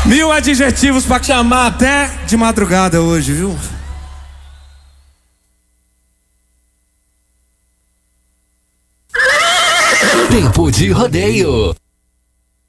1000 adjetivos pra te amar até de madrugada hoje, viu? Tempo de rodeio.